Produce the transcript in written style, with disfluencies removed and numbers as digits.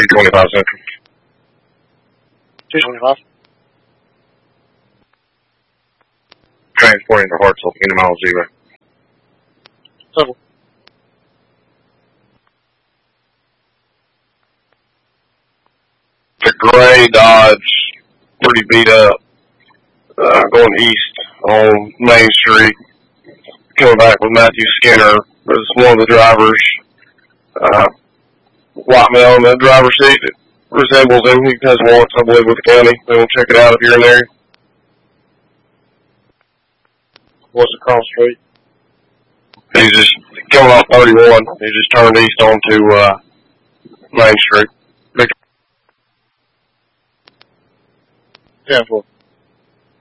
225 Central. 225. Transporting to Hartselle, any mile 0. Total. The gray Dodge, pretty beat up, going east on Main Street. Coming back with Matthew Skinner was one of the drivers. White male in the driver's seat that resembles him. He has warrants, I believe, with the county. They will check it out if you're in there. What's across the street? He's just coming off 31. He just turned east onto Main Street. 10-4.